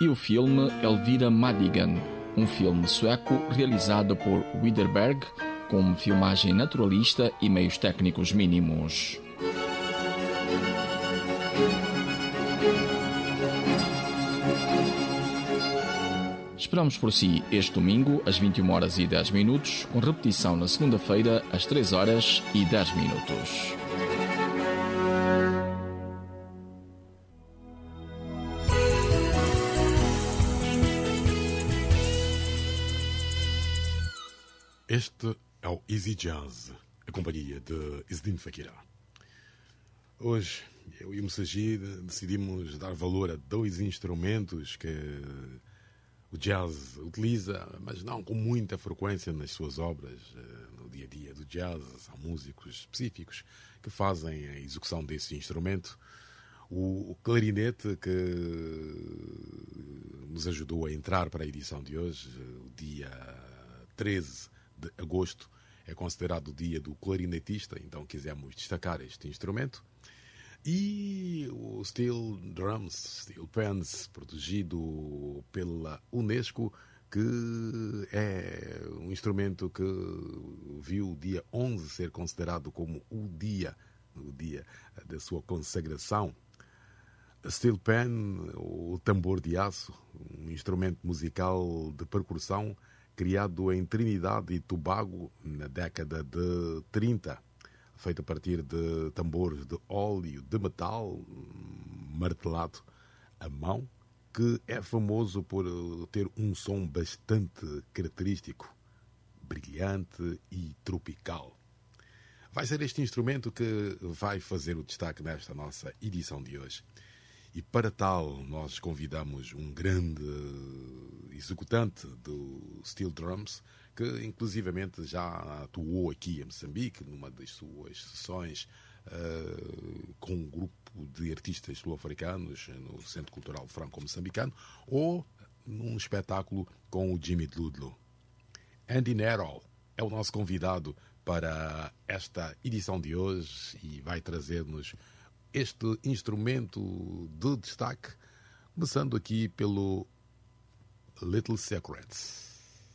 e o filme Elvira Madigan, um filme sueco realizado por Widerberg, com filmagem naturalista e meios técnicos mínimos. Esperamos por si este domingo às 21h10, com repetição na segunda-feira às 3h10. Este é o Easy Jazz, a companhia de Izdin Fakira. Hoje, eu e o Messagir decidimos dar valor a dois instrumentos que o jazz utiliza, mas não com muita frequência nas suas obras. No dia a dia do jazz, há músicos específicos que fazem a execução desse instrumento. O clarinete, que nos ajudou a entrar para a edição de hoje, o dia 13 de agosto, é considerado o dia do clarinetista, então quisemos destacar este instrumento. E o Steel Drums, Steel Pans, protegido pela Unesco, que é um instrumento que viu o dia 11 ser considerado como o dia da sua consagração. Steel Pan, o tambor de aço, um instrumento musical de percussão criado em Trinidad e Tobago na década de 30. Feito a partir de tambores de óleo de metal martelado à mão, que é famoso por ter um som bastante característico, brilhante e tropical. Vai ser este instrumento que vai fazer o destaque nesta nossa edição de hoje. E para tal, nós convidamos um grande executante do Steel Drums, que inclusivamente já atuou aqui em Moçambique, numa das suas sessões com um grupo de artistas sul-africanos no Centro Cultural Franco-Moçambicano, ou num espetáculo com o Jimmy Ludlow. Andy Nerol é o nosso convidado para esta edição de hoje e vai trazer-nos este instrumento de destaque, começando aqui pelo Little Secrets.